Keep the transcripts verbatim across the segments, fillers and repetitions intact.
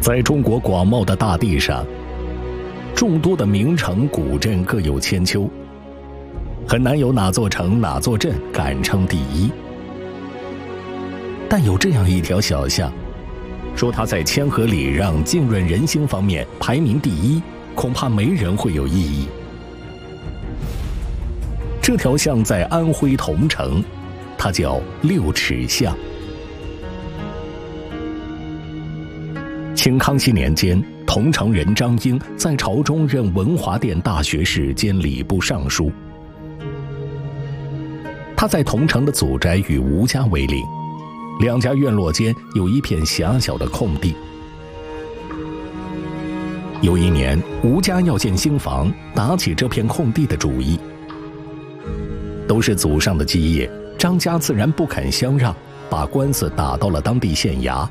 在中国广袤的大地上，众多的名城古镇各有千秋，很难有哪座城哪座镇敢称第一。但有这样一条小巷，说它在谦和礼让、浸润人心方面排名第一，恐怕没人会有异议。这条巷在安徽桐城，它叫六尺巷。清康熙年间，桐城人张英在朝中任文华殿大学士兼礼部尚书。他在桐城的祖宅与吴家为邻，两家院落间有一片狭小的空地。有一年，吴家要建新房，打起这片空地的主意。都是祖上的基业，张家自然不肯相让，把官司打到了当地县衙。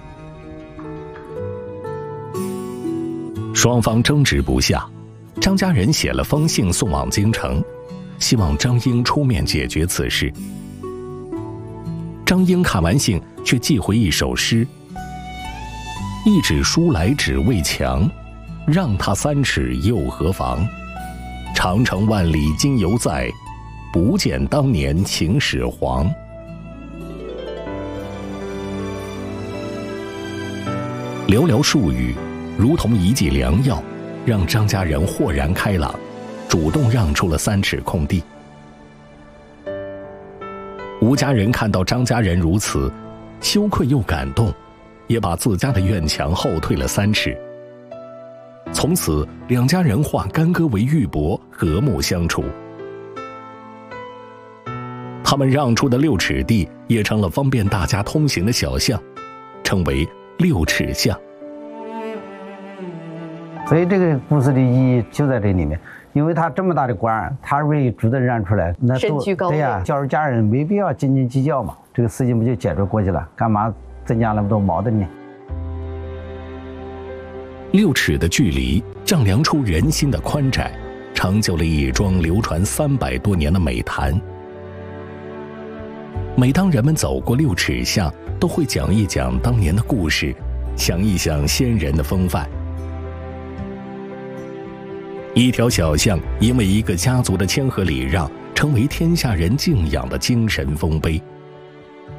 双方争执不下，张家人写了封信送往京城，希望张英出面解决此事。张英看完信，却寄回一首诗：一纸书来只为墙，让他三尺又何妨？长城万里今犹在，不见当年秦始皇。寥寥数语，如同一剂良药，让张家人豁然开朗，主动让出了三尺空地。吴家人看到张家人如此，羞愧又感动，也把自家的院墙后退了三尺。从此，两家人化干戈为玉帛，和睦相处。他们让出的六尺地，也成了方便大家通行的小巷，称为六尺巷。 所以这个故事的意义就在这里面，因为他这么大的官，他为主动让出来，那都对呀，教育家人没必要斤斤计较嘛，这个事情不就解决过去了？干嘛增加那么多矛盾呢？ 六尺的距离丈量出人心的宽窄，成就了一桩流传三百多年的美谈。每当人们走过六尺巷，都会讲一讲当年的故事，想一想先人的风范。一条小巷因为一个家族的谦和礼让，成为天下人敬仰的精神丰碑。